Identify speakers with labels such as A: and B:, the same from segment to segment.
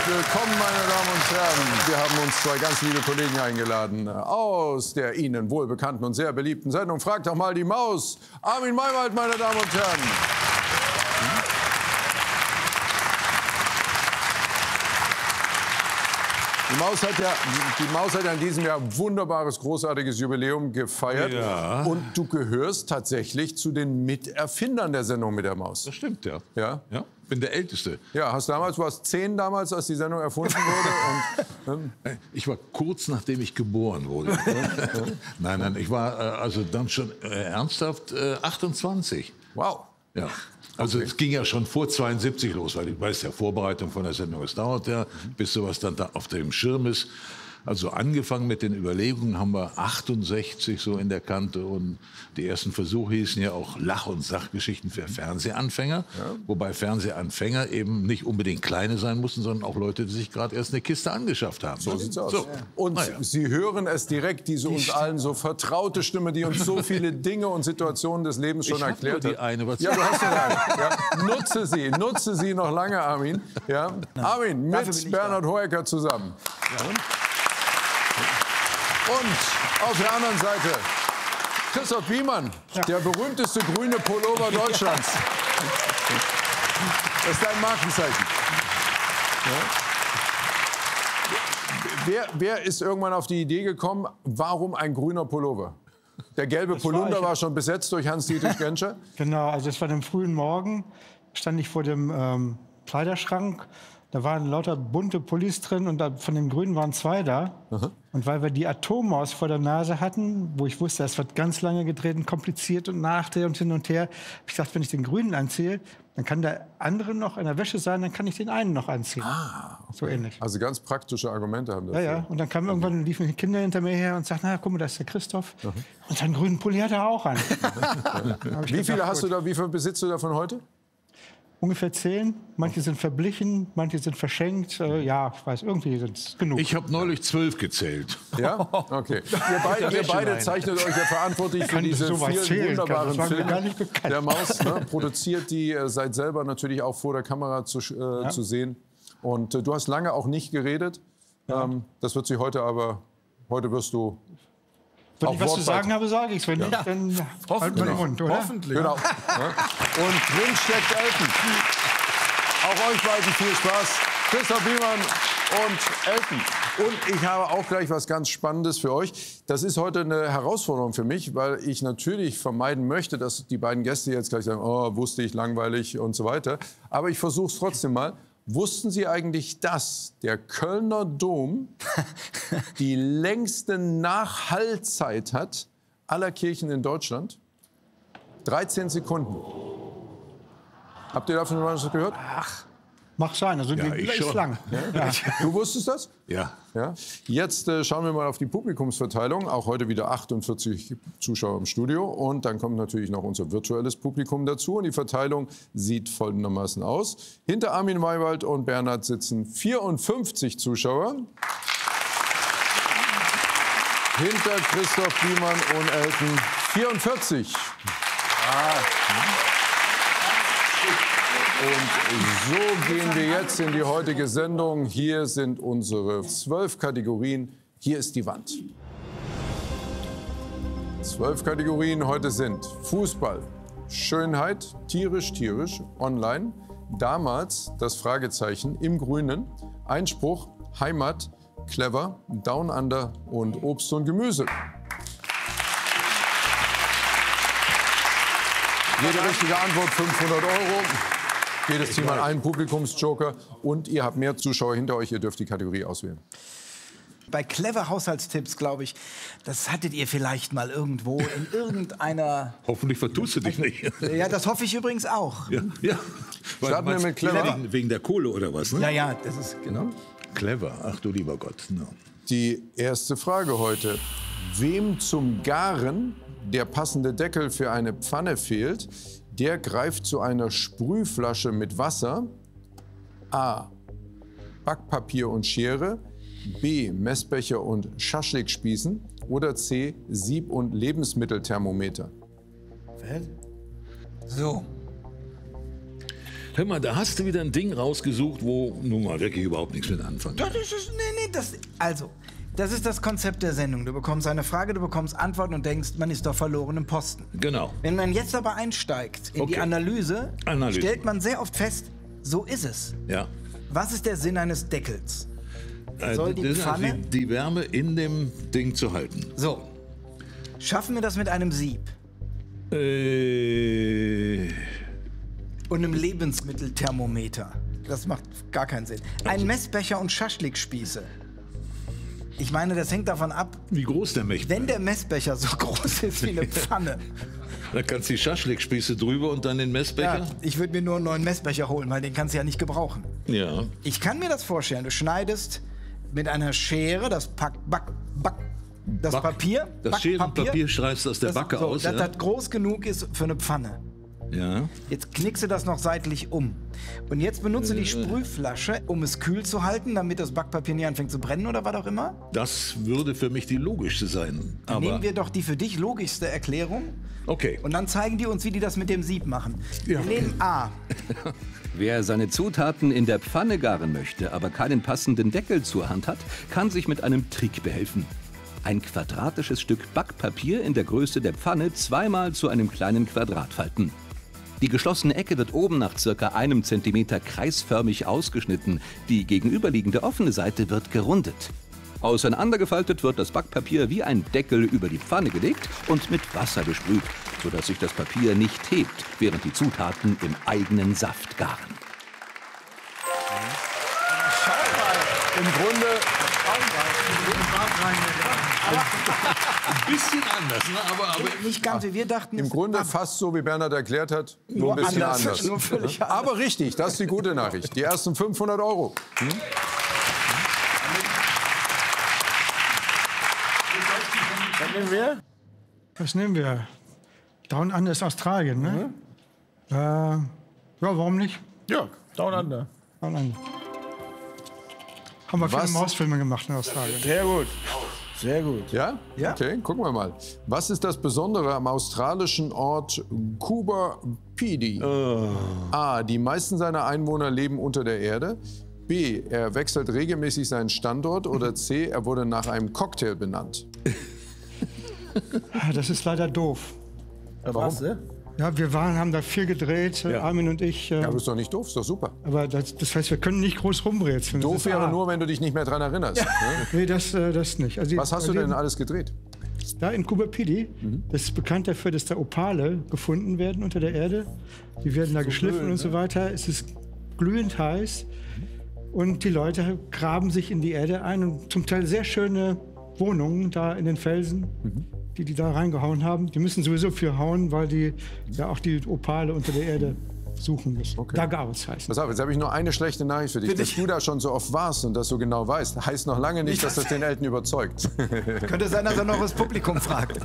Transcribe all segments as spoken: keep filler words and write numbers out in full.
A: Willkommen, meine Damen und Herren. Wir haben uns zwei ganz liebe Kollegen eingeladen aus der Ihnen wohlbekannten und sehr beliebten Sendung Frag doch mal die Maus. Armin Maywald, meine Damen und Herren. Die Maus, hat ja, die Maus hat ja in diesem Jahr ein wunderbares, großartiges Jubiläum gefeiert.
B: Ja.
A: Und du gehörst tatsächlich zu den Miterfindern der Sendung mit der Maus.
B: Das stimmt, ja.
A: Ja?
B: Ja, bin der Älteste.
A: Ja, hast damals, du warst zehn damals, als die Sendung erfunden wurde. Und, ähm,
B: Ich war kurz nachdem ich geboren wurde. Nein, nein, ich war äh, also dann schon äh, ernsthaft äh, achtundzwanzig.
A: wow.
B: Ja. Also es ging ja schon vor zweiundsiebzig los, weil ich weiß ja, Vorbereitung von der Sendung, es dauert ja, bis sowas dann da auf dem Schirm ist. Also angefangen mit den Überlegungen haben wir achtundsechzig so in der Kante und die ersten Versuche hießen ja auch Lach- und Sachgeschichten für Fernsehanfänger. Ja. Wobei Fernsehanfänger eben nicht unbedingt kleine sein mussten, sondern auch Leute, die sich gerade erst eine Kiste angeschafft haben.
A: So sieht's aus.
B: So.
A: Ja. Und
B: ja.
A: Sie hören es direkt, diese uns allen so vertraute Stimme, die uns so viele Dinge und Situationen des Lebens schon
B: ich
A: erklärt
B: nur die
A: hat.
B: eine, was
A: ja, du hast ja eine. Ja. Nutze sie, nutze sie noch lange, Armin. Ja. Armin, mit Bernhard Hoeker zusammen. Ja. Und auf der anderen Seite Christoph Biemann, ja. der berühmteste grüne Pullover Deutschlands. Das ist dein Markenzeichen. Ja. Wer, wer ist irgendwann auf die Idee gekommen, warum ein grüner Pullover? Der gelbe das Polunder war, war schon besetzt durch Hans-Dietrich Genscher?
C: Genau, also es war am frühen Morgen, stand ich vor dem ähm, Kleiderschrank. Da waren lauter bunte Pullis drin und da, von den Grünen waren zwei da. Aha. Und weil wir die Atommaus vor der Nase hatten, wo ich wusste, es wird ganz lange gedreht und kompliziert und nachdrehen und hin und her, habe ich gedacht, wenn ich den Grünen anziehe, dann kann der andere noch in der Wäsche sein, dann kann ich den einen noch anziehen.
A: Ah, okay.
C: So ähnlich.
A: Also ganz praktische Argumente haben dafür.
C: Ja, ja. Und dann kamen irgendwann, liefen die Kinder hinter mir her und sagten, na, guck mal, das ist der Christoph. Aha. Und seinen grünen Pulli hat er auch an.
A: Wie viele gedacht, hast du da, wie viel besitzt du davon heute?
C: Ungefähr zehn. Manche sind verblichen, manche sind verschenkt. Äh, ja, ich weiß, irgendwie sind es genug.
B: Ich habe neulich zwölf gezählt.
A: Ja? Okay. Ihr beide, ihr beide zeichnet euch ja verantwortlich für diese
C: so
A: vielen
C: zählen,
A: wunderbaren Filme. Der Maus
C: ne,
A: produziert die, äh, seid selber natürlich auch vor der Kamera zu, äh, ja. zu sehen. Und äh, du hast lange auch nicht geredet. Ja. Ähm, das wird sich heute aber, heute wirst du...
C: Wenn ich was zu sagen habe, sage ich es. Wenn
A: ja.
C: nicht, dann halt meinen Mund, oder?
A: Hoffentlich. Genau. Und drin steckt Elton. Auch euch beiden viel Spaß. Christoph Biemann und Elton. Und ich habe auch gleich was ganz Spannendes für euch. Das ist heute eine Herausforderung für mich, weil ich natürlich vermeiden möchte, dass die beiden Gäste jetzt gleich sagen, oh, wusste ich, langweilig und so weiter. Aber ich versuche es trotzdem mal. Wussten Sie eigentlich, dass der Kölner Dom die längste Nachhallzeit hat aller Kirchen in Deutschland? dreizehn Sekunden. Habt ihr davon was gehört?
C: Ach, mag sein. Also
B: ja,
C: die
B: ich
C: ist
B: schon.
C: lang.
A: Ja. Du wusstest das?
B: Ja.
A: Ja. Jetzt äh, schauen wir mal auf die Publikumsverteilung. Auch heute wieder achtundvierzig Zuschauer im Studio. Und dann kommt natürlich noch unser virtuelles Publikum dazu. Und die Verteilung sieht folgendermaßen aus. Hinter Armin Maywald und Bernhard sitzen vierundfünfzig Zuschauer. Hinter Christoph Biemann und Elton vierundvierzig. Ah. Und so gehen wir jetzt in die heutige Sendung. Hier sind unsere zwölf Kategorien. Hier ist die Wand. Zwölf Kategorien heute sind Fußball, Schönheit, tierisch, tierisch, online, damals das Fragezeichen im Grünen, Einspruch, Heimat, clever, Down Under und Obst und Gemüse. Jede richtige Antwort fünfhundert Euro. Jedes Team hat einen Publikumsjoker und ihr habt mehr Zuschauer hinter euch. Ihr dürft die Kategorie auswählen.
D: Bei clever Haushaltstipps, glaube ich, das hattet ihr vielleicht mal irgendwo in irgendeiner...
B: Hoffentlich vertust du dich nicht.
D: Ja, das hoffe ich übrigens auch.
B: Ja, ja.
A: Starten wir mit clever.
B: Wegen, wegen der Kohle oder was? Ne?
D: Ja, ja, das ist genau.
B: Clever, ach du lieber Gott. No.
A: Die erste Frage heute. Wem zum Garen der passende Deckel für eine Pfanne fehlt, der greift zu einer Sprühflasche mit Wasser. A. Backpapier und Schere. B. Messbecher und Schaschlikspießen. Oder C. Sieb- und Lebensmittelthermometer.
D: So.
B: Hör mal, da hast du wieder ein Ding rausgesucht, wo nun mal wirklich überhaupt nichts mit anfangen kann.
D: Das ist, nee, nee, das, also, das ist das Konzept der Sendung. Du bekommst eine Frage, du bekommst Antworten und denkst, man ist doch verloren im Posten.
B: Genau.
D: Wenn man jetzt aber einsteigt in
B: Okay.
D: die Analyse,
B: Analyse.
D: stellt man sehr oft fest, so ist es.
B: Ja.
D: Was ist der Sinn eines Deckels?
B: Äh,
D: Soll die
B: das ist also
D: Pfanne-
B: die, die Wärme in dem Ding zu halten.
D: So, schaffen wir das mit einem Sieb
B: Äh,
D: und einem Lebensmittelthermometer? Das macht gar keinen Sinn. Ein Messbecher und Schaschlikspieße. Ich meine, das hängt davon ab,
B: wie groß der Mech?
D: wenn der Messbecher so groß ist wie eine Pfanne.
B: Da kannst du die Schaschlikspieße drüber und dann den Messbecher.
D: Ja, ich würde mir nur einen neuen Messbecher holen, weil den kannst du ja nicht gebrauchen.
B: Ja.
D: Ich kann mir das vorstellen. Du schneidest mit einer Schere das Pack, Back, Back, das
B: Back-
D: Papier.
B: Das Scherenpapier schreibst du aus der
D: das,
B: Backe
D: so,
B: aus.
D: dass
B: Ja?
D: das groß genug ist für eine Pfanne.
B: Ja.
D: Jetzt knickst du das noch seitlich um. Und jetzt benutze die Sprühflasche, um es kühl zu halten, damit das Backpapier nicht anfängt zu brennen oder was auch immer.
B: Das würde für mich die logischste sein.
D: Dann
B: Aber
D: nehmen wir doch die für dich logischste Erklärung
B: okay.
D: und dann zeigen die uns, wie die das mit dem Sieb machen.
B: Ja.
D: Wir nehmen A.
E: Wer seine Zutaten in der Pfanne garen möchte, aber keinen passenden Deckel zur Hand hat, kann sich mit einem Trick behelfen. Ein quadratisches Stück Backpapier in der Größe der Pfanne zweimal zu einem kleinen Quadrat falten. Die geschlossene Ecke wird oben nach circa einem Zentimeter kreisförmig ausgeschnitten. Die gegenüberliegende offene Seite wird gerundet. Auseinandergefaltet wird das Backpapier wie ein Deckel über die Pfanne gelegt und mit Wasser besprüht, sodass sich das Papier nicht hebt, während die Zutaten im eigenen Saft garen.
A: Im Grunde,
B: Ein bisschen anders, ne? aber, aber
D: Nicht ganz, wie wir dachten.
A: im
D: es-
A: Grunde fast so, wie Bernhard erklärt hat, nur ein
D: Nur
A: bisschen
D: anders,
A: anders.
D: nur völlig anders.
A: Aber richtig, das ist die gute Nachricht. Die ersten fünfhundert Euro. Hm?
C: Was nehmen wir? Was nehmen wir? Down Under ist Australien, ne? Äh, ja, warum nicht?
F: Ja, Down Under.
C: Down Under. Haben wir viele
A: Was?
C: Mausfilme gemacht in Australien.
F: Sehr gut. Sehr gut.
A: Ja?
D: Ja.
A: Okay, gucken wir mal. Was ist das Besondere am australischen Ort Coober Pedy? A. Die meisten seiner Einwohner leben unter der Erde. B. Er wechselt regelmäßig seinen Standort. Oder C. Er wurde nach einem Cocktail benannt.
C: Ah, das ist leider doof.
F: Was, ne?
C: Ja, wir waren, haben da viel gedreht, äh, Armin und ich. Äh,
A: Ja, aber ist doch nicht doof, ist doch super.
C: aber das, das heißt, wir können nicht groß rumrätseln. Das
A: Doof
C: ist
A: wäre
C: A.
A: nur, wenn du dich nicht mehr daran erinnerst. Ne?
C: Nee, das, äh, das nicht. Also, die-
A: Was hast du
C: also,
A: denn alles gedreht?
C: Da in Coober Pedy, das ist bekannt dafür, dass da Opale gefunden werden unter der Erde. Die werden da geschliffen und so weiter. Es ist glühend heiß. Und die Leute graben sich in die Erde ein und zum Teil sehr schöne Wohnungen da in den Felsen, die die da reingehauen haben. Die müssen sowieso viel hauen, weil die ja auch die Opale unter der Erde suchen müssen.
A: Okay.
C: Dugouts heißt
A: Pass auf, jetzt habe ich nur eine schlechte Nachricht für dich.
D: Für
A: Dass
D: dich?
A: du da schon so oft warst und das so genau weißt, heißt noch lange nicht, dass das den Eltern überzeugt.
D: Könnte sein, dass er noch das Publikum fragt.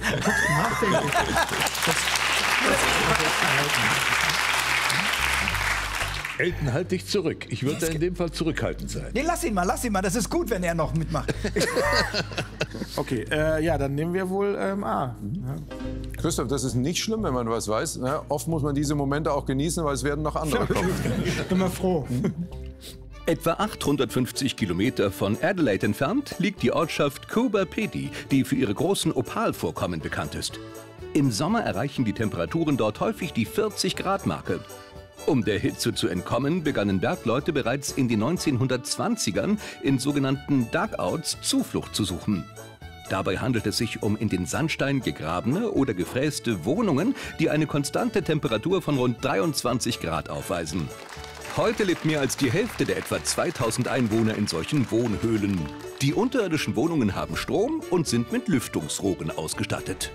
B: Elton, halt dich zurück. Ich würde in dem Fall zurückhaltend sein.
D: Nee, lass ihn mal, lass ihn mal. Das ist gut, wenn er noch mitmacht.
F: Okay, äh, ja, dann nehmen wir wohl ähm, A.
A: Christoph, das ist nicht schlimm, wenn man was weiß. Ne? Oft muss man diese Momente auch genießen, weil es werden noch andere kommen.
C: Ich bin mal froh.
E: Etwa achthundertfünfzig Kilometer von Adelaide entfernt liegt die Ortschaft Coober Pedy, die für ihre großen Opalvorkommen bekannt ist. Im Sommer erreichen die Temperaturen dort häufig die vierzig Grad Marke. Um der Hitze zu entkommen, begannen Bergleute bereits in den neunzehnhundertzwanzigern in sogenannten Dugouts Zuflucht zu suchen. Dabei handelt es sich um in den Sandstein gegrabene oder gefräste Wohnungen, die eine konstante Temperatur von rund dreiundzwanzig Grad aufweisen. Heute lebt mehr als die Hälfte der etwa zweitausend Einwohner in solchen Wohnhöhlen. Die unterirdischen Wohnungen haben Strom und sind mit Lüftungsrohren ausgestattet.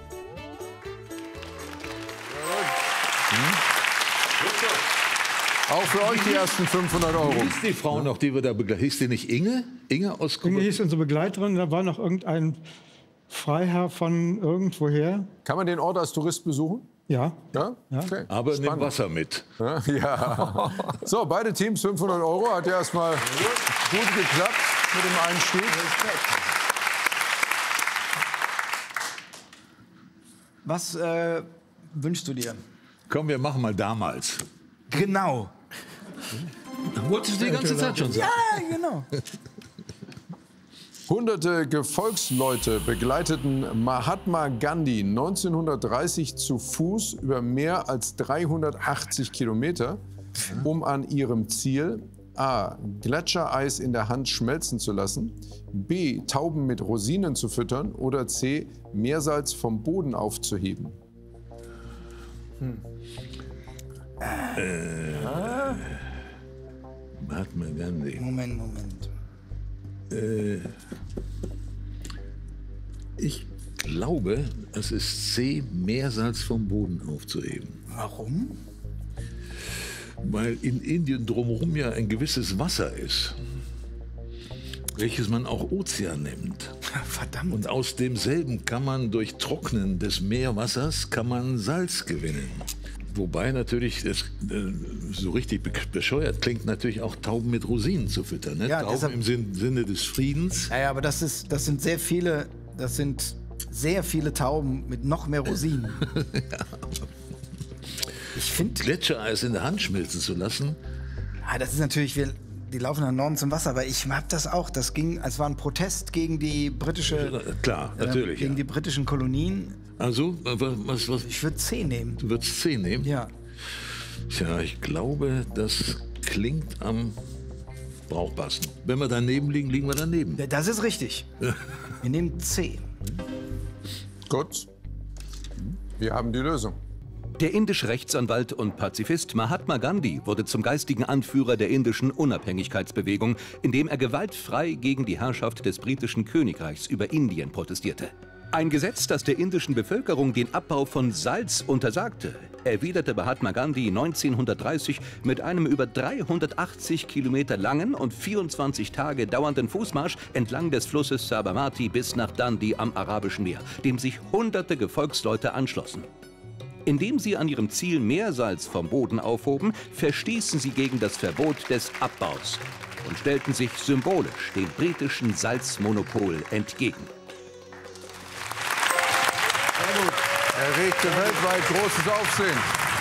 A: Auch für euch die ersten fünfhundert Euro.
B: Wie hieß die Frau noch, die wir da begleitet? Hieß die nicht Inge? Inge aus
C: Inge
B: Kuba?
C: hieß unsere Begleiterin, da war noch irgendein Freiherr von irgendwoher.
A: Kann man den Ort als Tourist besuchen?
C: Ja.
A: Ja? Okay.
B: Aber nimm
A: Spannend.
B: Wasser mit.
A: Ja, ja. So, beide Teams fünfhundert Euro. Hat ja erstmal gut geklappt mit dem Einstieg.
D: Was äh, wünschst du dir?
B: Komm, wir machen mal damals.
D: Genau.
B: Wolltest du die ganze Zeit schon sagen?
D: Ja, genau.
A: Hunderte Gefolgsleute begleiteten Mahatma Gandhi neunzehnhundertdreißig zu Fuß über mehr als dreihundertachtzig Kilometer, um an ihrem Ziel A. Gletschereis in der Hand schmelzen zu lassen, B. Tauben mit Rosinen zu füttern oder C. Meersalz vom Boden aufzuheben.
B: Hm. Äh, ah. Mahatma Gandhi.
D: Moment, Moment.
B: Äh, ich glaube, es ist C, Meersalz vom Boden aufzuheben.
D: Warum?
B: Weil in Indien drumherum ja ein gewisses Wasser ist, welches man auch Ozean nennt.
D: Verdammt.
B: Und aus demselben kann man durch Trocknen des Meerwassers kann man Salz gewinnen. Wobei natürlich, das, äh, so richtig bescheuert klingt, natürlich auch Tauben mit Rosinen zu füttern. Ne?
D: Ja,
B: Tauben
D: deshalb,
B: im Sinn, Sinne des Friedens.
D: Ja, ja, aber das, ist, das sind sehr viele, das sind sehr viele Tauben mit noch mehr Rosinen.
B: Ja.
D: Ich finde,
B: Gletschereis in der Hand schmelzen zu lassen.
D: Ja, das ist natürlich, wir, die laufen nach Norden zum Wasser, aber ich hab das auch. Das ging, es war ein Protest gegen die britische,
B: Klar, natürlich.
D: Äh, gegen
B: ja.
D: die britischen Kolonien.
B: Also, was, was?
D: Ich würde C nehmen.
B: Du würdest C nehmen?
D: Ja.
B: Tja, ich glaube, das klingt am brauchbarsten. Wenn wir daneben liegen, liegen wir daneben.
D: Das ist richtig. Wir nehmen C.
A: Gut, wir haben die Lösung.
E: Der indische Rechtsanwalt und Pazifist Mahatma Gandhi wurde zum geistigen Anführer der indischen Unabhängigkeitsbewegung, indem er gewaltfrei gegen die Herrschaft des britischen Königreichs über Indien protestierte. Ein Gesetz, das der indischen Bevölkerung den Abbau von Salz untersagte, erwiderte Mahatma Gandhi neunzehnhundertdreißig mit einem über dreihundertachtzig Kilometer langen und vierundzwanzig Tage dauernden Fußmarsch entlang des Flusses Sabarmati bis nach Dundee am Arabischen Meer, dem sich hunderte Gefolgsleute anschlossen. Indem sie an ihrem Ziel Meersalz vom Boden aufhoben, verstießen sie gegen das Verbot des Abbaus und stellten sich symbolisch dem britischen Salzmonopol entgegen.
A: Erregte weltweit großes Aufsehen.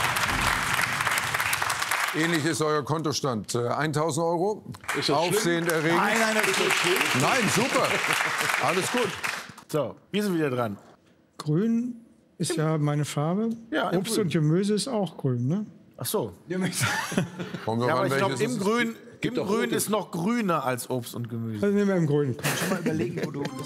A: Ähnlich ist euer Kontostand. Äh, tausend Euro.
B: Ist das
A: Aufsehen erregend.
D: Nein, nein, das ist schlimm.
A: Nein, super. Alles gut.
F: So, wir sind wieder dran.
C: Grün ist ja meine Farbe.
F: Ja, im
C: Obst
F: Grün.
C: und Gemüse ist auch grün, ne?
F: Ach so.
A: Kommen wir
F: Ja,
A: mal,
F: aber ich glaube,
A: welches
F: im
A: ist es?
F: Grün, im
B: doch
F: Grün
B: rote.
F: ist noch grüner als Obst und Gemüse.
C: Also nehmen wir im Grün.
D: Schon mal überlegen, wo du bist.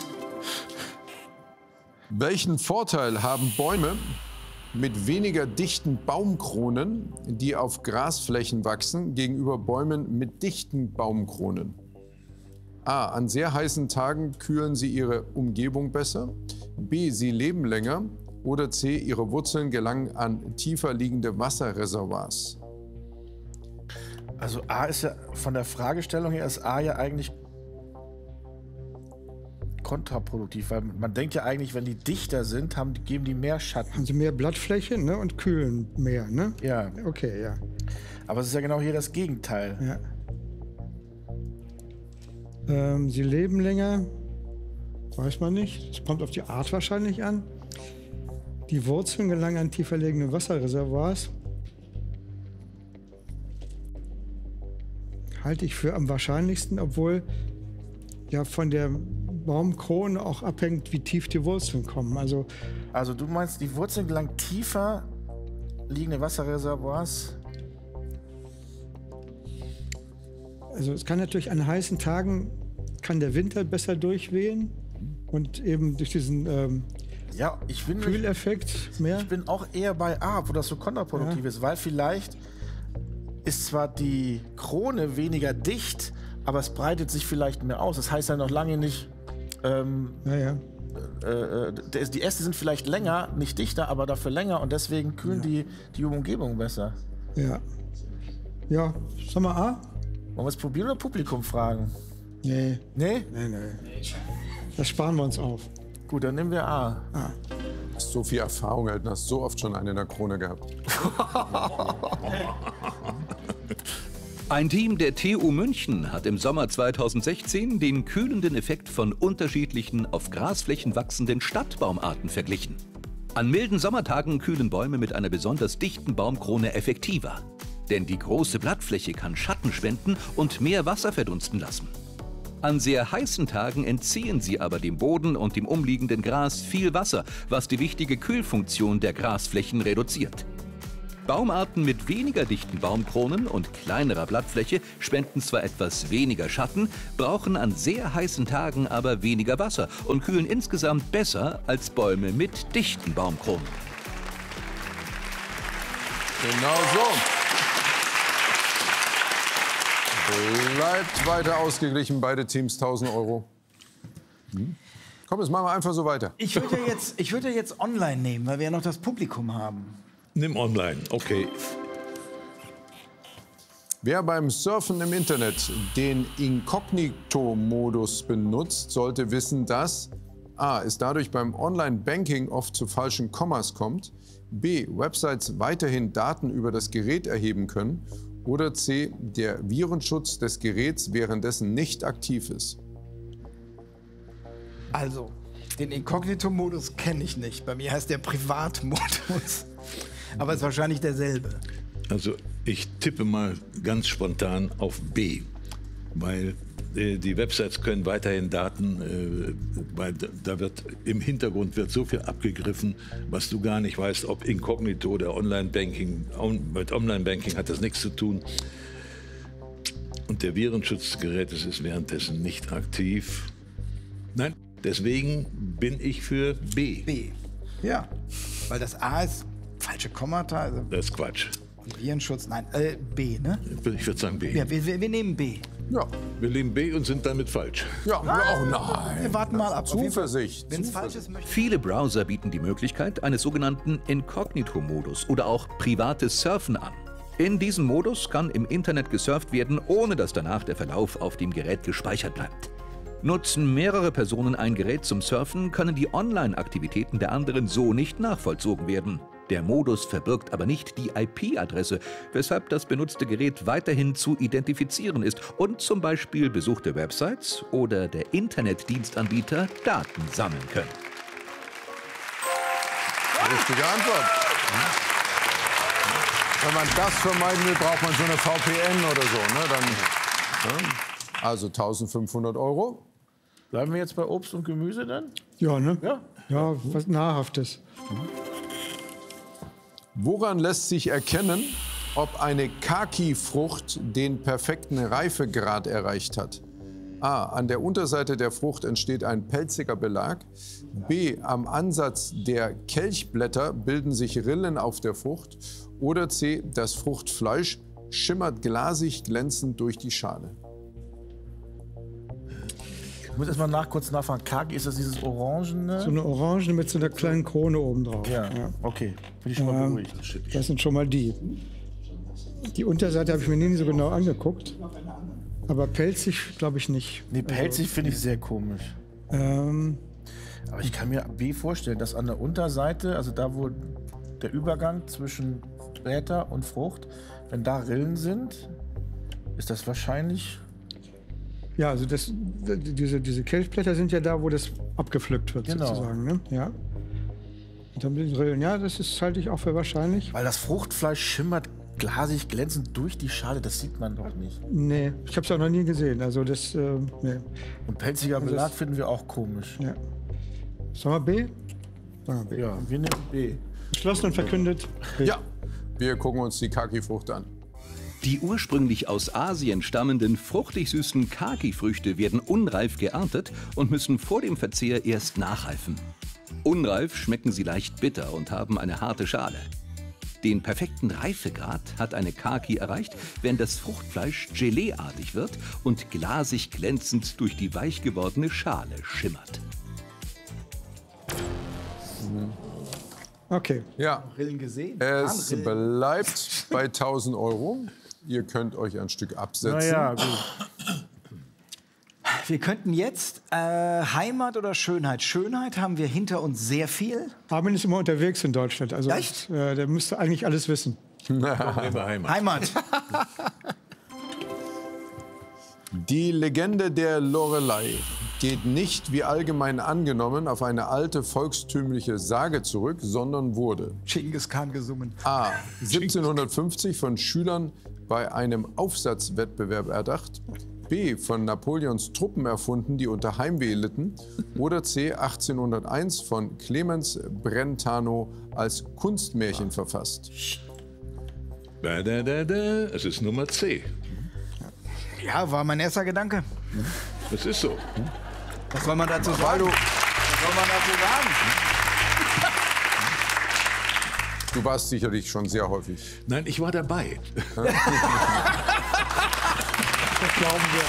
A: Welchen Vorteil haben Bäume mit weniger dichten Baumkronen, die auf Grasflächen wachsen, gegenüber Bäumen mit dichten Baumkronen? A. An sehr heißen Tagen kühlen sie ihre Umgebung besser. B. Sie leben länger. Oder C. Ihre Wurzeln gelangen an tiefer liegende Wasserreservoirs.
F: Also A ist ja, von der Fragestellung her ist A ja eigentlich kontraproduktiv, weil man denkt ja eigentlich, wenn die dichter sind, haben, die- geben die mehr Schatten.
C: Haben sie mehr Blattfläche, ne? Und kühlen mehr, ne?
F: Ja,
C: Okay, ja.
F: aber es ist ja genau hier das Gegenteil.
C: ja. Ähm, sie leben länger, weiß man nicht. Es kommt auf die Art wahrscheinlich an. Die Wurzeln gelangen an tiefer liegende Wasserreservoirs. Halte ich für am wahrscheinlichsten, obwohl ja von der Baumkrone auch abhängt, wie tief die Wurzeln kommen. Also
F: Also du meinst, die Wurzeln gelangen tiefer liegende Wasserreservoirs?
C: Also es kann natürlich an heißen Tagen kann der Winter besser durchwehen und eben durch diesen ähm,
F: Ja, ich bin,
C: Kühleffekt mehr.
F: ich bin auch eher bei A, wo das so kontraproduktiv ist, weil vielleicht ist zwar die Krone weniger dicht, aber es breitet sich vielleicht mehr aus. Das heißt ja noch lange nicht, ähm,
C: Ja, ja.
F: äh, äh, die Äste sind vielleicht länger, nicht dichter, aber dafür länger und deswegen kühlen die, die Umgebung besser.
C: Ja. Ja, sag mal A?
F: Wollen wir es probieren oder Publikum fragen?
C: Nee,
F: Nee?
C: nee, nee. Das sparen wir uns auf.
F: Gut, dann nehmen wir A.
A: Du hast so viel Erfahrung, Elton, hast so oft schon eine in der Krone gehabt.
E: Ein Team der T U München hat im Sommer zweitausendsechzehn den kühlenden Effekt von unterschiedlichen auf Grasflächen wachsenden Stadtbaumarten verglichen. An milden Sommertagen kühlen Bäume mit einer besonders dichten Baumkrone effektiver. Denn die große Blattfläche kann Schatten spenden und mehr Wasser verdunsten lassen. An sehr heißen Tagen entziehen sie aber dem Boden und dem umliegenden Gras viel Wasser, was die wichtige Kühlfunktion der Grasflächen reduziert. Baumarten mit weniger dichten Baumkronen und kleinerer Blattfläche spenden zwar etwas weniger Schatten, brauchen an sehr heißen Tagen aber weniger Wasser und kühlen insgesamt besser als Bäume mit dichten Baumkronen.
A: Genau so. Bleibt weiter ausgeglichen, beide Teams tausend Euro. Hm? Komm, jetzt machen wir einfach so weiter.
D: Ich würde ja jetzt, ich würde ja jetzt online nehmen, weil wir ja noch das Publikum haben.
B: Nimm online, okay.
A: Wer beim Surfen im Internet den Inkognito-Modus benutzt, sollte wissen, dass a. es dadurch beim Online-Banking oft zu falschen Kommas kommt, b. Websites weiterhin Daten über das Gerät erheben können oder c. der Virenschutz des Geräts währenddessen nicht aktiv ist.
D: Also, den Inkognito-Modus kenne ich nicht. Bei mir heißt der Privatmodus. Aber es ist wahrscheinlich derselbe.
B: Also ich tippe mal ganz spontan auf B, weil äh, die Websites können weiterhin Daten, äh, weil da wird im Hintergrund wird so viel abgegriffen, was du gar nicht weißt, ob Inkognito oder Online-Banking, on, mit Online-Banking hat das nichts zu tun. Und der Virenschutz des Gerätes ist währenddessen nicht aktiv. Nein, deswegen bin ich für B.
D: B. Ja, weil das A ist falsche Kommata. Also
B: Das ist Quatsch.
D: Virenschutz, nein, äh, B, ne?
B: Ich würde sagen B.
D: Ja, wir, wir, wir nehmen B.
A: Ja,
B: Wir nehmen B und sind damit falsch.
A: ja, oh nein.
D: Wir warten mal ab.
A: Zuversicht.
D: Wenn es falsch ist, möchte
E: Viele Browser bieten die Möglichkeit eines sogenannten Inkognito-Modus oder auch privates Surfen an. In diesem Modus kann im Internet gesurft werden, ohne dass danach der Verlauf auf dem Gerät gespeichert bleibt. Nutzen mehrere Personen ein Gerät zum Surfen, können die Online-Aktivitäten der anderen so nicht nachvollzogen werden. Der Modus verbirgt aber nicht die I P-Adresse, weshalb das benutzte Gerät weiterhin zu identifizieren ist und zum Beispiel besuchte Websites oder der Internetdienstanbieter Daten sammeln können.
A: Richtige Antwort. Wenn man das vermeiden will, braucht man so eine V P N oder so. Ne? Dann, ja. Also eintausendfünfhundert Euro.
F: Bleiben wir jetzt bei Obst und Gemüse dann?
C: Ja, ne?
F: Ja.
C: Ja, was Nahrhaftes.
A: Woran lässt sich erkennen, ob eine Kaki-Frucht den perfekten Reifegrad erreicht hat? A. An der Unterseite der Frucht entsteht ein pelziger Belag. B. Am Ansatz der Kelchblätter bilden sich Rillen auf der Frucht. Oder C. Das Fruchtfleisch schimmert glasig glänzend durch die Schale.
F: Ich muss erst mal nach, kurz nachfragen. Kaki, ist das dieses Orangene?
C: So eine Orange mit so einer kleinen Krone oben drauf.
F: Ja, okay. Bin ich schon mal
C: Ähm,
F: beruhigt.
C: Das sind schon mal die. Die Unterseite habe ich mir nie so genau angeguckt. Aber pelzig glaube ich nicht.
F: Nee, pelzig finde ich sehr komisch.
C: Ähm,
F: Aber ich kann mir B vorstellen, dass an der Unterseite, also da, wo der Übergang zwischen Blätter und Frucht, wenn da Rillen sind, ist das wahrscheinlich...
C: ja, also das, diese, diese Kelchblätter sind ja da, wo das abgepflückt wird,
F: Genau.
C: sozusagen. Ne? Ja. Und dann mit den Rillen, ja, das ist, halte ich auch für wahrscheinlich.
F: Weil das Fruchtfleisch schimmert glasig glänzend durch die Schale, das sieht man doch nicht.
C: Nee, ich habe es auch noch nie gesehen. Also das, äh, nee.
F: Und pelziger Belag finden wir auch komisch.
C: Ja. Sollen wir B? Sagen wir B.
F: Ja, wir nehmen B.
C: Beschlossen und verkündet. B.
A: Ja, wir gucken uns die Kaki-Frucht an.
E: Die ursprünglich aus Asien stammenden fruchtig süßen Kaki-Früchte werden unreif geerntet und müssen vor dem Verzehr erst nachreifen. Unreif schmecken sie leicht bitter und haben eine harte Schale. Den perfekten Reifegrad hat eine Kaki erreicht, wenn das Fruchtfleisch geleeartig wird und glasig glänzend durch die weich gewordene Schale schimmert.
C: Okay.
A: Ja,
D: Rillen gesehen.
A: es
D: Rillen.
A: bleibt bei tausend Euro. Ihr könnt euch ein Stück absetzen.
F: Naja, gut.
D: Wir könnten jetzt äh, Heimat oder Schönheit. Schönheit haben wir hinter uns sehr viel.
C: Armin ist immer unterwegs in Deutschland. Also
D: Echt?
C: äh, der müsste eigentlich alles wissen.
B: Nehmen wir Heimat.
D: Heimat.
A: Die Legende der Lorelei. geht nicht, wie allgemein angenommen, auf eine alte volkstümliche Sage zurück, sondern wurde
D: Genghis Khan gesungen.
A: A. siebzehnhundertfünfzig von Schülern bei einem Aufsatzwettbewerb erdacht, B. von Napoleons Truppen erfunden, die unter Heimweh litten, oder C. achtzehnhunderteins von Clemens Brentano als Kunstmärchen verfasst.
B: Da, da, da, da. Es ist Nummer C.
D: Ja, war mein erster Gedanke.
B: Das ist so.
D: Was soll man dazu
A: Weil
D: sagen?
A: du,
D: Was soll man dazu sagen?
A: du warst sicherlich schon sehr häufig.
B: Nein, ich war dabei.
C: Das glauben wir.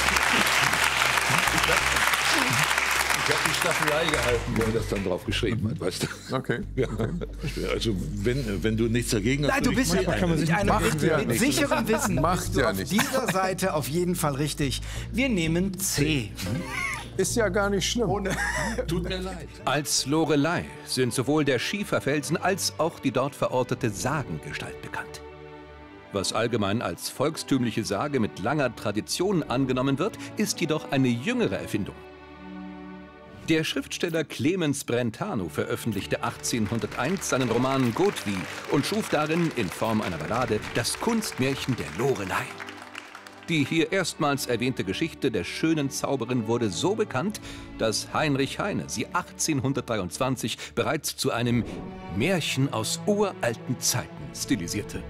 B: Ich habe die Staffelei gehalten, wo er das dann drauf geschrieben hat, weißt du?
A: Okay.
B: Ja. Also, wenn, wenn du nichts dagegen hast...
D: Nein, du
B: würde
D: bist
B: ich
D: ja
B: mal
C: kann man sich
D: mit, einer,
A: Macht
D: mit,
A: ja
D: mit
A: nichts.
D: sicherem Wissen
A: Macht
D: bist du
A: ja
D: auf
A: nichts.
D: dieser Seite auf jeden Fall richtig. Wir nehmen C.
A: Ist ja gar nicht schlimm.
B: Tut mir leid.
E: Als Lorelei sind sowohl der Schieferfelsen als auch die dort verortete Sagengestalt bekannt. Was allgemein als volkstümliche Sage mit langer Tradition angenommen wird, ist jedoch eine jüngere Erfindung. Der Schriftsteller Clemens Brentano veröffentlichte achtzehnhunderteins seinen Roman Godwi und schuf darin in Form einer Ballade das Kunstmärchen der Lorelei. Die hier erstmals erwähnte Geschichte der schönen Zauberin wurde so bekannt, dass Heinrich Heine sie achtzehnhundertdreiundzwanzig bereits zu einem Märchen aus uralten Zeiten stilisierte.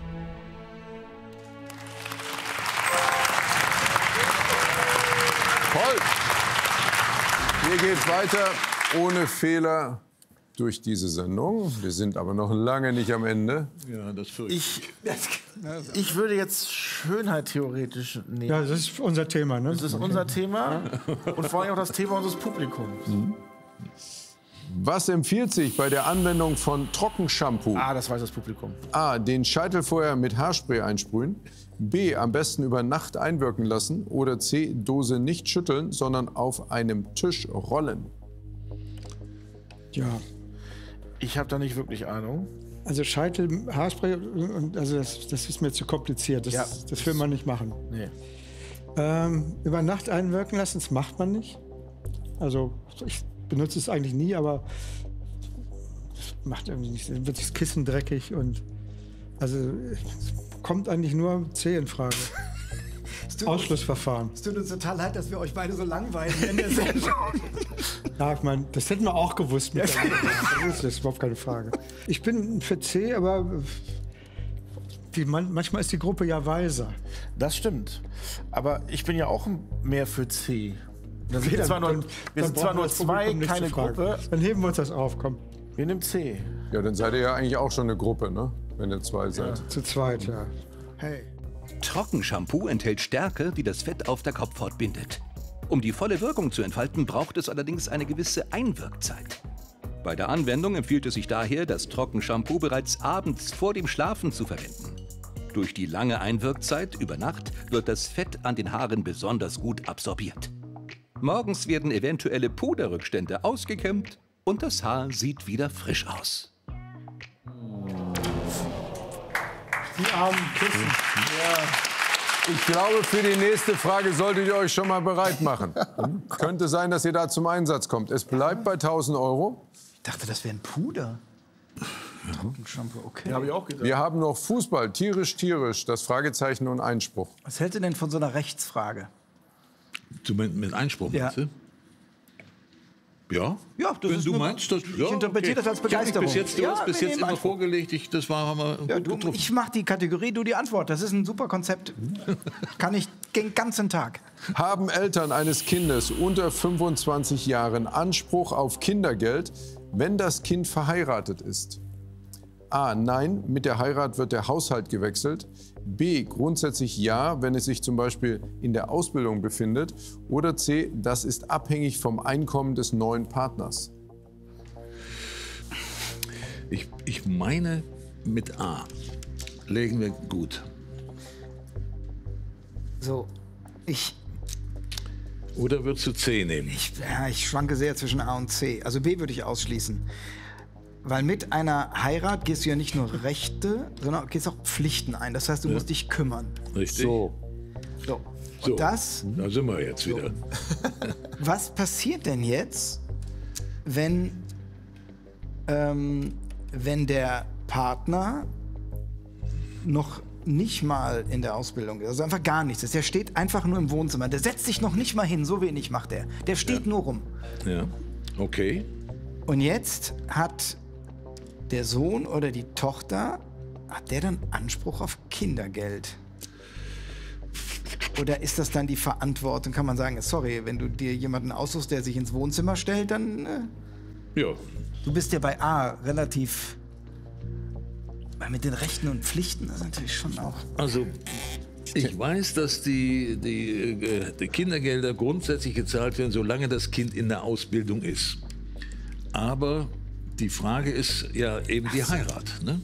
A: Toll. Hier geht's weiter ohne Fehler durch diese Sendung. Wir sind aber noch lange nicht am Ende.
B: Ja, das fürchte ich.
F: Ich, ich würde jetzt Schönheit theoretisch nehmen.
C: Ja, das ist unser Thema, ne?
F: Das ist unser Thema und vor allem auch das Thema unseres Publikums.
A: Was empfiehlt sich bei der Anwendung von Trockenshampoo?
F: Ah, das weiß das Publikum.
A: A. Den Scheitel vorher mit Haarspray einsprühen. B. Am besten über Nacht einwirken lassen. Oder C. Dose nicht schütteln, sondern auf einem Tisch rollen.
C: Ja.
F: Ich habe da nicht wirklich Ahnung.
C: Also Scheitel, Haarspray, und also das, das ist mir zu kompliziert. Das,
F: Ja.
C: das will man nicht machen.
F: Nee.
C: Ähm, über Nacht einwirken lassen, das macht man nicht. Also ich benutze es eigentlich nie, aber das macht irgendwie nicht. Dann wird das Kissen dreckig und also es kommt eigentlich nur C in Frage. Ausschlussverfahren.
D: Es tut uns total leid, dass wir euch beide so langweilen in der Sendung.
C: Ja, ich meine, das hätten wir auch gewusst. Mit der das ist überhaupt keine Frage. Ich bin für C, aber die, man, manchmal ist die Gruppe ja weiser.
F: Das stimmt. Aber ich bin ja auch mehr für C. Wir sind
C: Okay,
F: zwar nur,
C: dann-
F: wir
C: dann
F: sind zwar
C: brauchen wir
F: nur
C: das Publikum
F: zwei,
C: nicht zu
F: keine
C: fragen.
F: Gruppe.
C: Dann heben wir uns das auf, komm.
F: Wir nehmen C.
A: Ja, dann seid ihr ja eigentlich auch schon eine Gruppe, ne? Wenn ihr zwei seid.
C: Zu zweit, ja. Hey.
E: Trockenshampoo enthält Stärke, die das Fett auf der Kopfhaut bindet. Um die volle Wirkung zu entfalten, braucht es allerdings eine gewisse Einwirkzeit. Bei der Anwendung empfiehlt es sich daher, das Trockenshampoo bereits abends vor dem Schlafen zu verwenden. Durch die lange Einwirkzeit über Nacht wird das Fett an den Haaren besonders gut absorbiert. Morgens werden eventuelle Puderrückstände ausgekämmt und das Haar sieht wieder frisch aus.
C: Die armen Kissen.
A: Ich glaube, für die nächste Frage solltet ihr euch schon mal bereit machen. Könnte sein, dass ihr da zum Einsatz kommt. Es bleibt bei tausend Euro.
D: Ich dachte, das wäre ein Puder. Trockenshampoo, okay.
F: Habe ich auch gedacht.
A: Wir haben noch Fußball, tierisch, tierisch, das Fragezeichen und Einspruch.
D: Was hältst du denn von so einer Rechtsfrage?
B: Du meinst mit Einspruch,
D: Ja.
B: meinst du? Ja?
D: Ja, das
B: Wenn
D: ist
B: du
D: eine-
B: meinst, das, ja,
D: ich interpretiere das als
B: Ich hab mich
D: Begeisterung.
B: bis jetzt, du
D: Ja,
B: hast bis
D: wir
B: jetzt
D: nehmen
B: immer
D: Einspruch.
B: vorgelegt, ich, das war haben wir
D: Ja,
B: gut
D: du,
B: getroffen.
D: ich mache die Kategorie, du die Antwort. Das ist ein super Konzept. Kann ich den ganzen Tag.
A: Haben Eltern eines Kindes unter fünfundzwanzig Jahren Anspruch auf Kindergeld, wenn das Kind verheiratet ist? A. Nein, mit der Heirat wird der Haushalt gewechselt. B. Grundsätzlich ja, wenn es sich zum Beispiel in der Ausbildung befindet. Oder C. Das ist abhängig vom Einkommen des neuen Partners.
B: Ich, ich meine, mit A legen wir gut.
D: So, ich,
B: Oder würdest du C nehmen?
D: ich, ja, ich schwanke sehr zwischen A und C. Also B würde ich ausschließen. Weil mit einer Heirat gehst du ja nicht nur Rechte, sondern gehst auch Pflichten ein. Das heißt, du musst dich kümmern.
B: Richtig?
A: So.
D: So.
B: So,
D: Und das,
B: da sind wir jetzt wieder.
D: was passiert denn jetzt, wenn, ähm, wenn der Partner noch nicht mal in der Ausbildung ist, also einfach gar nichts ist. Der steht einfach nur im Wohnzimmer. Der setzt sich noch nicht mal hin, so wenig macht er. Der steht
B: Ja.
D: nur rum.
B: Ja, okay.
D: Und jetzt hat der Sohn oder die Tochter, hat der dann Anspruch auf Kindergeld? Oder ist das dann die Verantwortung? Kann man sagen, sorry, wenn du dir jemanden aussuchst, der sich ins Wohnzimmer stellt, dann... Äh,
B: Ja,
D: du bist ja bei A relativ... Weil mit den Rechten und Pflichten, das ist natürlich schon auch...
B: also ich weiß, dass die, die, äh, die Kindergelder grundsätzlich gezahlt werden, solange das Kind in der Ausbildung ist. Aber die Frage ist ja eben die Heirat. Ne?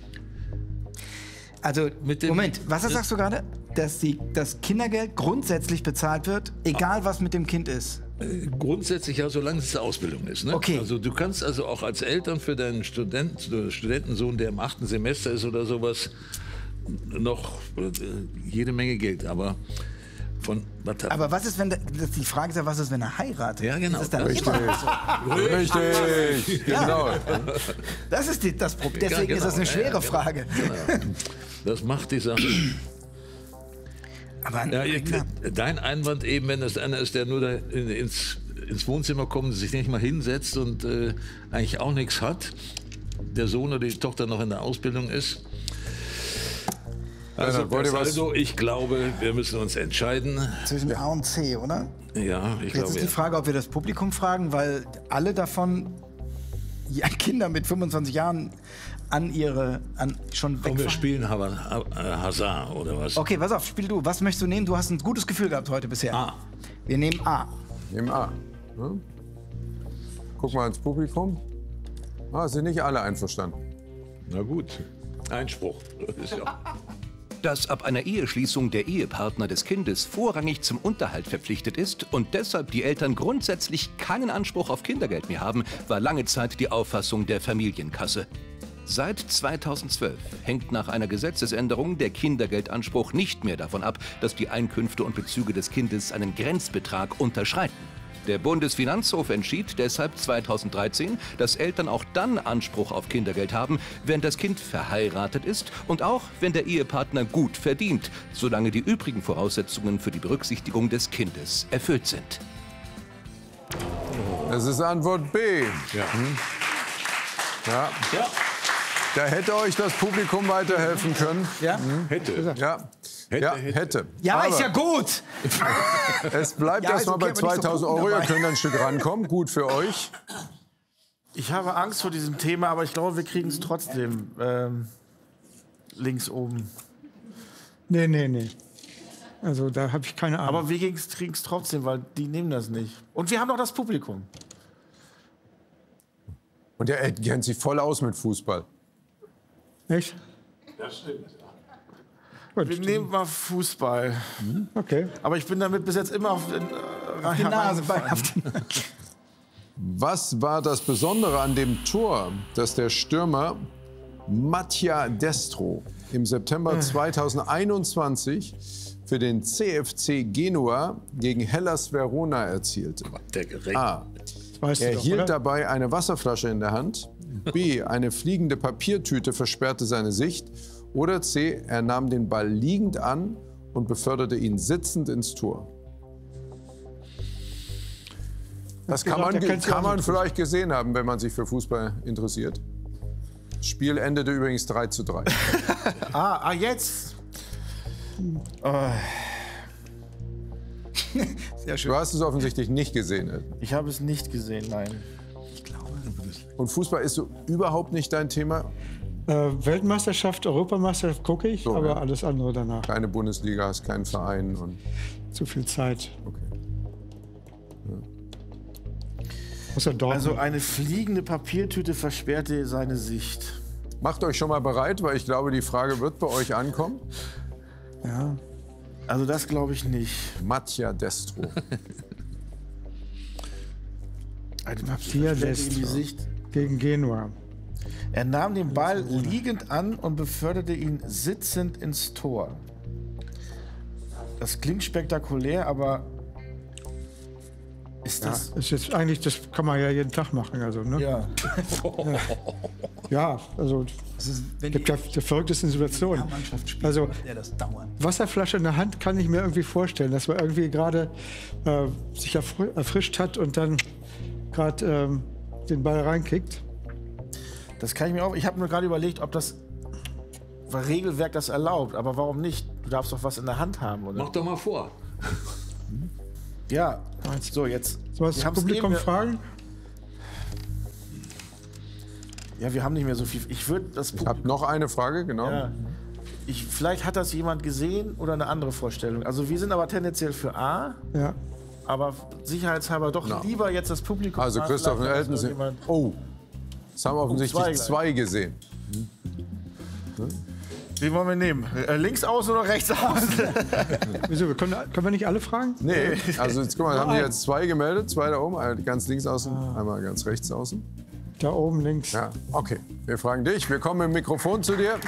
D: Also,
B: Mit dem-
D: Moment, was
B: mit-
D: sagst du gerade? Dass die, das Kindergeld grundsätzlich bezahlt wird, egal was mit dem Kind ist?
B: Grundsätzlich ja, solange es eine Ausbildung ist. Ne?
D: Okay.
B: Also du kannst also auch als Eltern für deinen Student, Studentensohn, der im achten Semester ist oder sowas, noch äh, jede Menge Geld. Aber von was hat-
D: Aber was ist, wenn... Der, das, die Frage ist ja, was ist, wenn er heiratet?
B: Ja, genau.
D: Ist das dann
B: Richtig.
D: immer so?
A: Richtig, genau.
D: Das ist die, das Problem. Deswegen
B: Ja,
D: ist das eine
B: genau.
D: schwere
B: Ja, ja, genau.
D: Frage.
B: Das macht die Sache.
D: Aber
B: Ja, ihr,
D: Kinder-
B: dein Einwand eben, wenn das einer ist, der nur da in, ins, ins Wohnzimmer kommt, sich nicht mal hinsetzt und äh, eigentlich auch nichts hat, der Sohn oder die Tochter noch in der Ausbildung ist. Also,
A: Bernhard, wollt ihr was-
B: also ich glaube, wir müssen uns entscheiden.
D: zwischen A und C, oder?
B: Ja, ich
D: Jetzt
B: glaube,
D: ist die
B: ja.
D: Frage, ob wir das Publikum fragen, weil alle davon, ja, Kinder mit fünfundzwanzig Jahren an ihre, an schon
B: Komm, wir
D: wegfahren.
B: spielen Hava- Ha- Hazard oder was?
D: Okay, pass auf, spiel du. Was möchtest du nehmen? Du hast ein gutes Gefühl gehabt heute bisher.
B: A.
D: Wir nehmen A.
A: Nehmen A. Ne? Guck mal ins Publikum. Ah, sind nicht alle einverstanden.
B: Na gut, Einspruch. Das ist ja.
E: Dass ab einer Eheschließung der Ehepartner des Kindes vorrangig zum Unterhalt verpflichtet ist und deshalb die Eltern grundsätzlich keinen Anspruch auf Kindergeld mehr haben, war lange Zeit die Auffassung der Familienkasse. Seit zweitausendzwölf hängt nach einer Gesetzesänderung der Kindergeldanspruch nicht mehr davon ab, dass die Einkünfte und Bezüge des Kindes einen Grenzbetrag unterschreiten. Der Bundesfinanzhof entschied deshalb zweitausenddreizehn, dass Eltern auch dann Anspruch auf Kindergeld haben, wenn das Kind verheiratet ist und auch wenn der Ehepartner gut verdient, solange die übrigen Voraussetzungen für die Berücksichtigung des Kindes erfüllt sind.
A: Das ist Antwort B.
B: Ja.
A: Ja.
B: Ja.
A: Da hätte euch das Publikum weiterhelfen können.
D: Ja?
B: Hätte.
A: Ja,
B: Hätte,
A: ja
B: hätte.
A: hätte.
D: Ja,
A: Aber
D: ist ja gut.
A: es bleibt
D: Ja, ist
A: erstmal
D: okay,
A: bei
D: aber nicht so
A: zweitausend
D: gut
A: Euro. Ihr
D: dabei.
A: könnt ein Stück rankommen. Gut für euch.
F: Ich habe Angst vor diesem Thema, aber ich glaube, wir kriegen es trotzdem ähm, links oben.
C: Nee, nee, nee. Also da habe ich keine Ahnung.
F: Aber wir kriegen es trotzdem, weil die nehmen das nicht. Und wir haben noch das Publikum.
A: Und der Ed kennt sich voll aus mit Fußball.
C: Echt? Gut,
F: Wir nehmen mal Fußball.
C: okay.
F: Aber ich bin damit bis jetzt immer auf den äh,
D: Die Nase bei.
F: reingefallen.
A: Was war das Besondere an dem Tor, das der Stürmer Mattia Destro im September zweitausendeinundzwanzig für den C F C Genua gegen Hellas Verona erzielte?
B: Der Gerecht.
A: A.
C: Das weißt
A: Er
C: du doch,
A: hielt
C: oder?
A: dabei eine Wasserflasche in der Hand. B. Eine fliegende Papiertüte versperrte seine Sicht. Oder C. Er nahm den Ball liegend an und beförderte ihn sitzend ins Tor. Das kann
C: gesagt,
A: man,
C: der kennt sich
A: kann
C: aus
A: man
C: mit
A: vielleicht gesehen haben, wenn man sich für Fußball interessiert. Das Spiel endete übrigens drei zu drei.
F: ah, ah, jetzt.
D: Sehr schön.
A: Du hast es offensichtlich nicht gesehen. Ed.
F: Ich habe es nicht gesehen, nein.
A: Und Fußball ist so überhaupt nicht dein Thema?
C: Äh, Weltmeisterschaft, Europameisterschaft gucke ich,
A: So,
C: aber
A: ja.
C: alles andere danach.
A: Keine Bundesliga, hast keinen Verein. Und
C: Zu viel Zeit.
A: okay.
C: Muss ja Dortmund.
F: Also eine fliegende Papiertüte versperrte seine Sicht.
A: Macht euch schon mal bereit, weil ich glaube, die Frage wird bei euch ankommen.
C: ja.
F: Also das glaube ich nicht.
A: Mattia Destro.
F: Eine
C: Papier
F: Papiertüte in die
C: Destro.
F: Sicht.
C: Gegen Genua.
F: Er nahm den Ball liegend an und beförderte ihn sitzend ins Tor. das klingt spektakulär, aber ist das...
C: Ist jetzt eigentlich, das kann man ja jeden Tag machen. Also, ne?
F: Ja.
C: ja. Ja, also
D: Das ist, wenn
C: gibt
D: die
C: ja die verrücktesten Situationen.
D: Mannschaft spielt,
C: Also
D: der das dauern.
C: Wasserflasche in der Hand kann ich mir irgendwie vorstellen, dass man irgendwie gerade äh, sich erfr erfrischt hat und dann gerade ähm, den Ball reinkickt.
F: Das kann ich mir auch... Ich habe mir gerade überlegt, ob das Regelwerk das erlaubt. Aber warum nicht? Du darfst doch was in der Hand haben, oder?
B: Mach doch mal vor.
F: Ja. So, jetzt...
C: So, was
F: wir
C: das
F: haben's
C: Publikum
F: eben-
C: fragen?
F: Ja, wir haben nicht mehr so viel. Ich würde das...
A: Ich habe noch eine Frage, genau.
F: Ja. Ich, vielleicht hat das jemand gesehen oder eine andere Vorstellung. Also wir sind aber tendenziell für A,
C: Ja.
F: aber sicherheitshalber doch
A: Na.
F: lieber jetzt das Publikum.
A: Also
F: fragen,
A: Christoph und
F: vielleicht
A: Elton
F: hat
A: sind...
F: jemand-
A: Oh, es haben offensichtlich
F: zwei
A: zwei,
F: gleich.
A: gesehen.
F: Wen wollen wir nehmen? Äh, links außen oder rechts außen?
C: Wieso? Wir können, können wir nicht alle fragen?
A: Nee, also jetzt guck mal, haben die jetzt zwei gemeldet, zwei da oben, einmal ganz links außen, einmal ganz rechts außen.
C: Da oben links.
A: Ja, okay. Wir fragen dich. Wir kommen mit dem Mikrofon zu dir.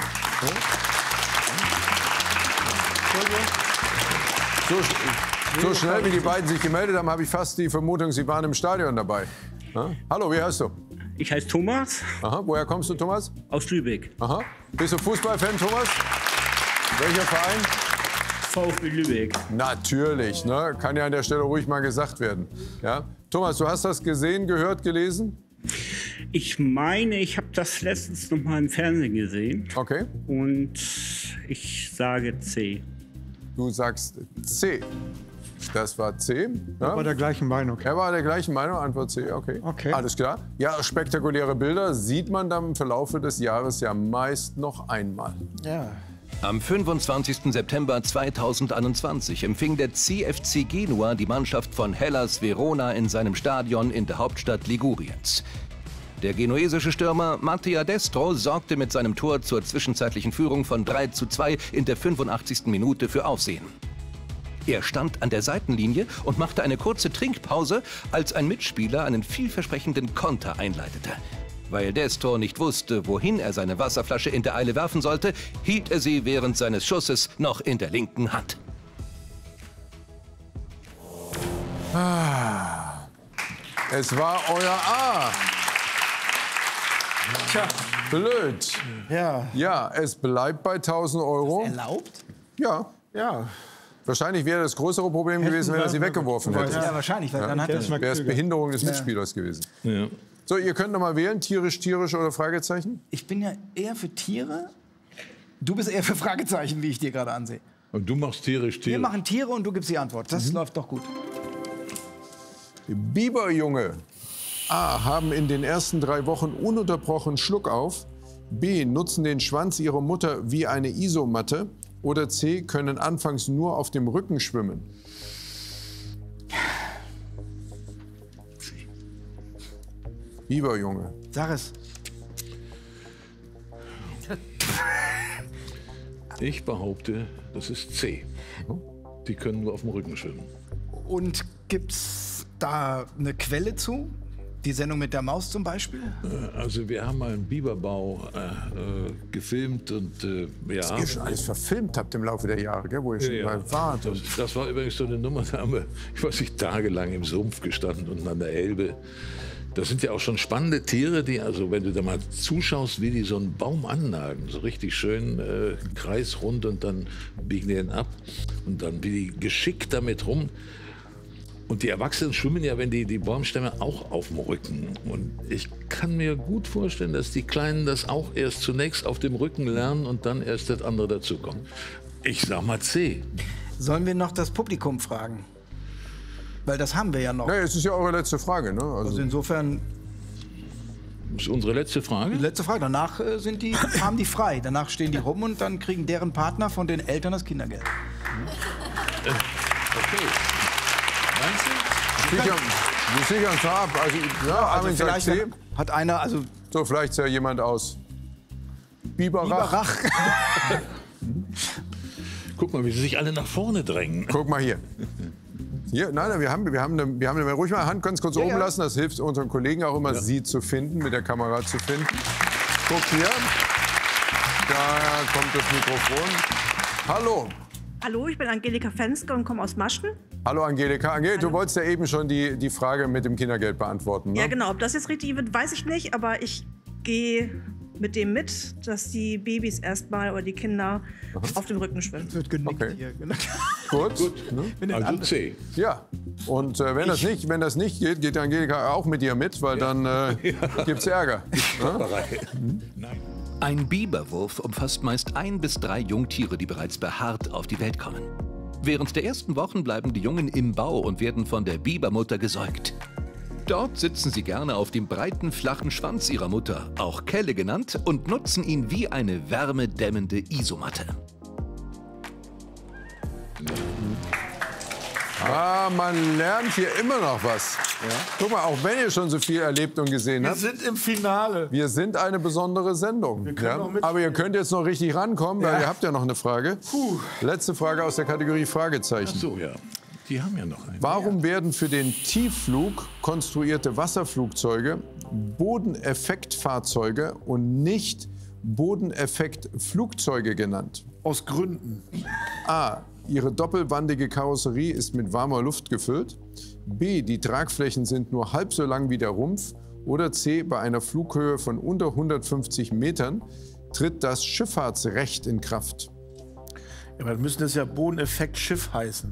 A: So, sch- so schnell, wie die beiden sich gemeldet haben, habe ich fast die Vermutung, sie waren im Stadion dabei. Ja? Hallo, wie heißt du?
G: Ich heiße Thomas
A: Aha, woher kommst du, Thomas?
G: aus Lübeck,
A: Aha. Bist du Fußballfan, Thomas? Welcher Verein?
G: VfB Lübeck.
A: Natürlich, ne? Kann ja an der Stelle ruhig mal gesagt werden. Ja? Thomas, du hast das gesehen, gehört, gelesen?
G: Ich meine, ich habe das letztens noch mal im Fernsehen gesehen
A: Okay.
G: und ich sage C.
A: Du sagst C. Das war C.
C: War
A: Ja?
C: der gleichen Meinung.
A: Er war der gleichen Meinung, Antwort C, okay.
C: Okay.
A: Alles klar. Ja, spektakuläre Bilder sieht man dann im Verlaufe des Jahres ja meist noch einmal.
F: Ja.
E: Am fünfundzwanzigsten September zweitausendeinundzwanzig empfing der C F C Genua die Mannschaft von Hellas Verona in seinem Stadion in der Hauptstadt Liguriens. Der genuesische Stürmer Mattia Destro sorgte mit seinem Tor zur zwischenzeitlichen Führung von drei zu zwei in der fünfundachtzigsten Minute für Aufsehen. Er stand an der Seitenlinie und machte eine kurze Trinkpause, als ein Mitspieler einen vielversprechenden Konter einleitete. Weil Destro nicht wusste, wohin er seine Wasserflasche in der Eile werfen sollte, hielt er sie während seines Schusses noch in der linken Hand.
A: Es war euer A.
F: Tja.
A: Blöd.
F: Ja.
A: Ja, es bleibt bei tausend Euro.
D: Erlaubt?
A: Ja.
F: Ja.
A: Wahrscheinlich wäre das größere Problem gewesen, wenn er sie weggeworfen hätte.
D: Ja, wahrscheinlich, weil dann hat
C: Der ist
D: er...
C: mal
A: Wäre es
C: klüger.
A: Behinderung des Mitspielers gewesen.
B: Ja.
A: So, ihr könnt noch mal wählen, tierisch, tierisch oder Fragezeichen?
D: Ich bin ja eher für Tiere. Du bist eher für Fragezeichen, wie ich dir gerade ansehe.
B: Und du machst tierisch,
D: Wir
B: tierisch.
D: machen Tiere und du gibst die Antwort. Das läuft doch gut.
A: Biberjunge. A. Haben in den ersten drei Wochen ununterbrochen Schluck auf. B. Nutzen den Schwanz ihrer Mutter wie eine Isomatte. Oder C. Können anfangs nur auf dem Rücken schwimmen. Biberjunge.
D: Sag es.
B: Ich behaupte, das ist C. Die können nur auf dem Rücken schwimmen.
D: Und gibt's da eine Quelle zu? Die Sendung mit der Maus zum Beispiel?
B: Also wir haben mal einen Biberbau äh, äh, gefilmt und äh, ja.
A: Ihr schon alles verfilmt habt im Laufe der Jahre, gell? Wo ihr schon
B: Ja,
A: mal wart.
B: das, das war übrigens so eine Nummer, da haben wir, ich weiß nicht, tagelang im Sumpf gestanden unten an der Elbe. Das sind ja auch schon spannende Tiere, die, also wenn du da mal zuschaust, wie die so einen Baum annagen, so richtig schön äh, kreisrund und dann biegen die den ab und dann wie die geschickt damit rum. Und die Erwachsenen schwimmen ja, wenn die, die Baumstämme auch auf dem Rücken. Und ich kann mir gut vorstellen, dass die Kleinen das auch erst zunächst auf dem Rücken lernen und dann erst das andere dazukommt. Ich sag mal C.
D: Sollen wir noch das Publikum fragen? Weil das haben wir ja noch.
A: Ja, es ist ja eure letzte Frage, ne?
D: Also
A: Also,
D: insofern,
B: Das ist unsere letzte Frage.
D: die letzte Frage. Danach äh, sind die, haben die frei. Danach stehen die rum und dann kriegen deren Partner von den Eltern das Kindergeld.
B: Okay. Meinst du?
A: sichern, wir sichern es ab. Also, ja, Armin sagt
D: vielleicht
A: C.
D: hat einer, also
A: So, vielleicht ist ja jemand aus Biberach.
D: Biberach.
B: Guck mal, wie sie sich alle nach vorne drängen.
A: Guck mal hier. Hier, nein, nein, wir haben, wir haben, eine, wir haben eine, ruhig mal Hand ganz kurz oben
D: ja.
A: lassen. Das hilft unseren Kollegen auch immer, sie zu finden, mit der Kamera zu finden. Guck hier. Da kommt das Mikrofon. Hallo.
H: Hallo, ich bin Angelika Fenske und komme aus Maschen.
A: Hallo Angelika. Angelika, du wolltest ja eben schon die, die Frage mit dem Kindergeld beantworten, ne?
H: Ja, genau. Ob das jetzt richtig wird, weiß ich nicht. Aber ich gehe mit dem mit, dass die Babys erstmal oder die Kinder Aha. auf dem Rücken schwimmen.
D: Wird genickt
A: okay.
D: hier.
A: Gut. Gut.
B: Ne? Also C.
A: Ja. Und äh, wenn, das nicht, wenn das nicht geht, geht Angelika auch mit dir mit, weil ja. dann äh, ja. gibt's Ärger.
E: Nein. Ein Biberwurf umfasst meist ein bis drei Jungtiere, die bereits behaart auf die Welt kommen. Während der ersten Wochen bleiben die Jungen im Bau und werden von der Bibermutter gesäugt. Dort sitzen sie gerne auf dem breiten, flachen Schwanz ihrer Mutter, auch Kelle genannt, und nutzen ihn wie eine wärmedämmende Isomatte.
A: Ah, man lernt hier immer noch was. Ja. Guck mal, auch wenn ihr schon so viel erlebt und gesehen habt.
F: Wir sind im Finale.
A: Wir sind eine besondere Sendung.
F: Wir können
A: Ja?
F: noch
A: Aber ihr könnt jetzt noch richtig rankommen, weil
F: Ja.
A: ihr habt ja noch eine Frage.
F: Puh.
A: Letzte Frage aus der Kategorie Fragezeichen.
B: Ach so, ja. Die haben ja noch einen.
A: Warum werden für den Tiefflug konstruierte Wasserflugzeuge Bodeneffektfahrzeuge und nicht Bodeneffektflugzeuge genannt?
F: Aus Gründen.
A: A. Ihre doppelwandige Karosserie ist mit warmer Luft gefüllt. B. Die Tragflächen sind nur halb so lang wie der Rumpf. Oder C. Bei einer Flughöhe von unter hundertfünfzig Metern tritt das Schifffahrtsrecht in Kraft.
F: Ja, aber dann müsste es ja Bodeneffekt Schiff heißen.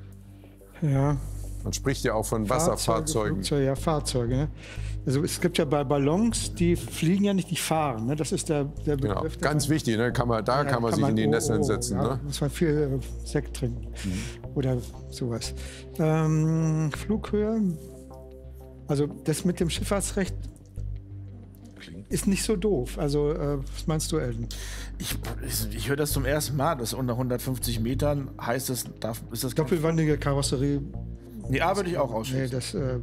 C: Ja.
A: Man spricht ja auch von Wasserfahrzeugen.
C: Flugzeuge, ja, Fahrzeuge. Ne? Also es gibt ja bei Ballons, die fliegen ja nicht, die fahren. Ne? Das ist der, der Begriff.
A: Genau. Ganz wichtig, ne? kann man, da
C: ja,
A: kann man
C: kann
A: sich
C: man,
A: in die
C: oh,
A: Nesseln
C: oh,
A: setzen.
C: Ja,
A: Ne?
C: muss man viel äh, Sekt trinken mhm. oder sowas. Ähm, Flughöhe, also das mit dem Schifffahrtsrecht ist nicht so doof. Also äh, was meinst du, Elton?
F: Ich, ich, ich höre das zum ersten Mal, dass unter hundertfünfzig Metern heißt das, darf, ist das
C: Doppelwandige Karosserie.
F: Nee, A würde ich auch ausschließen.
C: Nee, das, äh,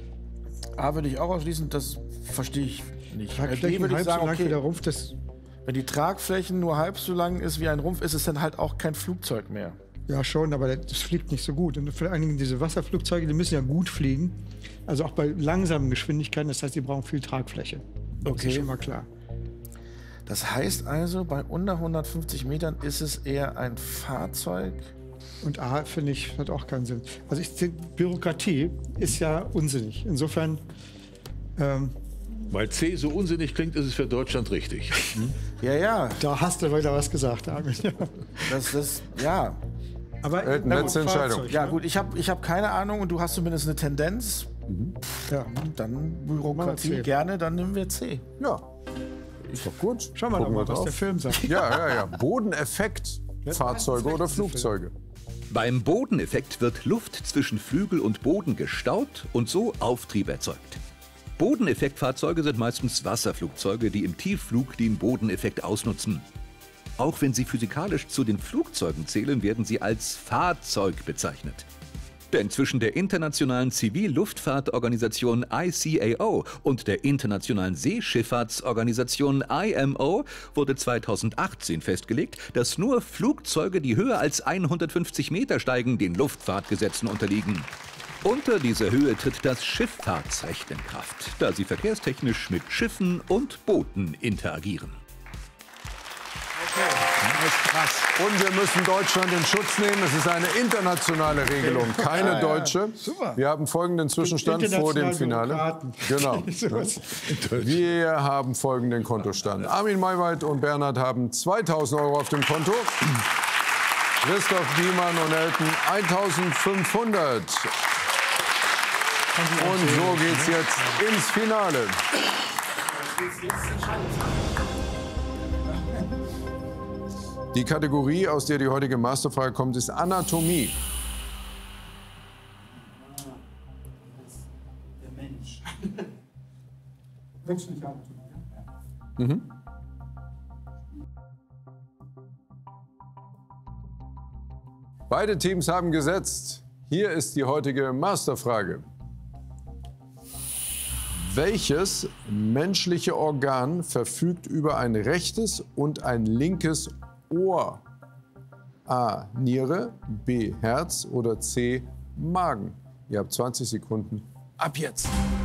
F: A würde ich auch ausschließen, das verstehe ich nicht. B
C: Tragflächen
F: würde ich
C: halb
F: sagen,
C: so lang
F: okay,
C: wie der Rumpf, das,
F: wenn die Tragflächen nur halb so lang ist wie ein Rumpf, ist es dann halt auch kein Flugzeug mehr.
C: ja schon, aber das fliegt nicht so gut. Und vor allen Dingen diese Wasserflugzeuge, die müssen ja gut fliegen. Also auch bei langsamen Geschwindigkeiten, das heißt, die brauchen viel Tragfläche. Das
F: Okay.
C: ist schon mal klar.
F: Das heißt also, bei unter hundertfünfzig Metern ist es eher ein Fahrzeug.
C: Und A, finde ich, hat auch keinen Sinn. Also ich, die Bürokratie ist ja unsinnig. Insofern, ähm,
B: Weil C so unsinnig klingt, ist es für Deutschland richtig.
F: Ja, ja.
C: da hast du wieder was gesagt, Armin.
F: Das ist, ja.
C: Aber
A: Elton,
C: na gut,
A: letzte Entscheidung.
C: Fahrzeug,
F: Ja
C: ne?
F: gut, ich habe ich hab keine Ahnung und du hast zumindest eine Tendenz.
C: Ja.
F: Dann Bürokratie
C: Machen wir C.
F: gerne, dann nehmen wir C.
A: Ja, ist doch gut.
C: Schauen wir
A: Gucken
C: doch mal, was
A: drauf.
C: der Film sagt.
A: Ja, ja, ja. Bodeneffekt, Fahrzeuge oder Flugzeuge.
E: Beim Bodeneffekt wird Luft zwischen Flügel und Boden gestaut und so Auftrieb erzeugt. Bodeneffektfahrzeuge sind meistens Wasserflugzeuge, die im Tiefflug den Bodeneffekt ausnutzen. Auch wenn sie physikalisch zu den Flugzeugen zählen, werden sie als Fahrzeug bezeichnet. Denn zwischen der internationalen Zivilluftfahrtorganisation I C A O und der internationalen Seeschifffahrtsorganisation I M O wurde zweitausendachtzehn festgelegt, dass nur Flugzeuge, die höher als hundertfünfzig Meter steigen, den Luftfahrtgesetzen unterliegen. Unter dieser Höhe tritt das Schifffahrtsrecht in Kraft, da sie verkehrstechnisch mit Schiffen und Booten interagieren.
A: Das ist krass. Und wir müssen Deutschland in Schutz nehmen. Es ist eine internationale Regelung, keine deutsche.
F: Super.
A: Wir haben folgenden Zwischenstand vor dem Finale. Genau. Wir haben folgenden Kontostand. Armin Maywald und Bernhard haben zweitausend Euro auf dem Konto. Christoph Biemann und Elton eintausendfünfhundert. Und so geht's jetzt ins Finale. Die Kategorie, aus der die heutige Masterfrage kommt, ist Anatomie.
C: Der Mensch. Menschliche Anatomie.
A: Mhm. Beide Teams haben gesetzt. Hier ist die heutige Masterfrage. Welches menschliche Organ verfügt über ein rechtes und ein linkes Ohr? A. Niere, B. Herz oder C. Magen? Ihr habt zwanzig Sekunden. Ab jetzt!